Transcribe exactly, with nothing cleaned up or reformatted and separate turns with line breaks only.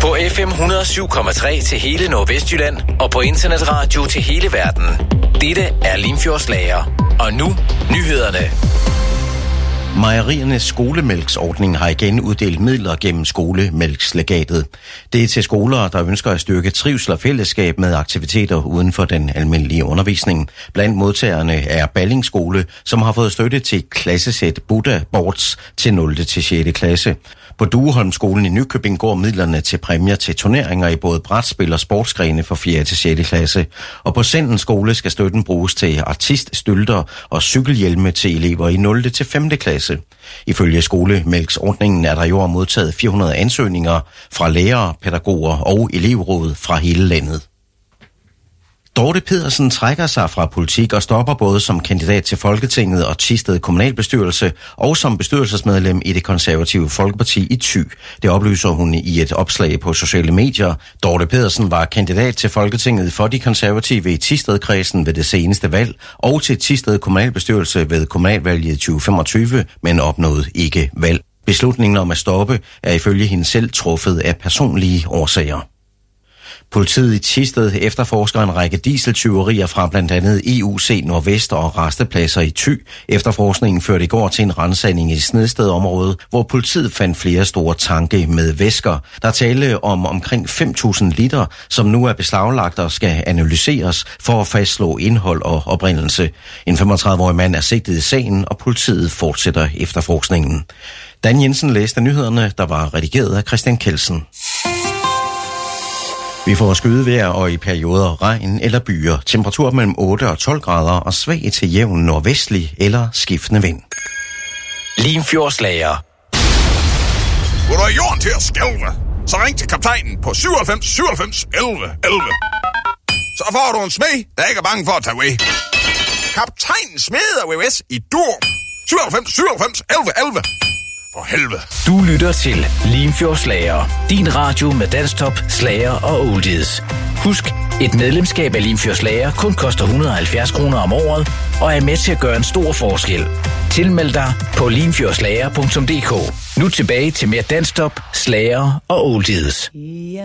På F M et hundrede og syv komma tre til hele Nordvestjylland og på internetradio til hele verden. Dette er Limfjordslager. Og nu nyhederne.
Mejeriernes skolemælksordning har igen uddelt midler gennem skolemælkslegatet. Det er til skoler, der ønsker at styrke trivsel og fællesskab med aktiviteter uden for den almindelige undervisning. Blandt modtagerne er Balling Skole, som har fået støtte til klassesæt Buddha Boards til nul til sjette klasse. På Dueholmskolen i Nykøbing går midlerne til præmier til turneringer i både brætspil og sportsgrene for fjerde til sjette klasse. Og på Senden Skole skal støtten bruges til artiststylter og cykelhjelme til elever i nul til femte klasse. Ifølge skolemælksordningen er der i år modtaget fire hundrede ansøgninger fra lærere, pædagoger og elevråd fra hele landet. Dorte Pedersen trækker sig fra politik og stopper både som kandidat til Folketinget og Thisted kommunalbestyrelse og som bestyrelsesmedlem i det konservative Folkeparti i Thy. Det oplyser hun i et opslag på sociale medier. Dorte Pedersen var kandidat til Folketinget for de konservative i Thistedkredsen ved det seneste valg og til Thisted kommunalbestyrelse ved kommunalvalget tyve femogtyve, men opnåede ikke valg. Beslutningen om at stoppe er ifølge hende selv truffet af personlige årsager. Politiet i Thisted efterforsker en række dieseltyverier fra blandt andet E U C Nordvest og rastepladser i Thy. Efterforskningen førte i går til en ransagning i Snedstedområdet, hvor politiet fandt flere store tanke med væsker. Der tale om omkring fem tusind liter, som nu er beslaglagt og skal analyseres for at fastslå indhold og oprindelse. En femogtredive-årig mand er sigtet i sagen, og politiet fortsætter efterforskningen. Dan Jensen læste nyhederne, der var redigeret af Christian Kelsen. Vi får skydevejr og i perioder regn eller byer. Temperatur mellem otte og tolv grader og svag til jævn nordvestlig eller skiftende vind.
Limfjordslager.
Hvor du har jorden til at skælve, så ring til kaptajnen på syvoghalvfems syvoghalvfems elleve elleve. Så får du en smed, der ikke er bange for at tage ved. Kaptajnen smeder V V S i Dur. syvoghalvfems syvoghalvfems elleve elleve. For helvede.
Du lytter til Limfjordslager. Din radio med danstop, slager og oldies. Husk, et medlemskab af Limfjordslager kun koster et hundrede og halvfjerds kroner om året og er med til at gøre en stor forskel. Tilmeld dig på limfjordslager punktum d k. Nu tilbage til mere danstop, slager og oldies.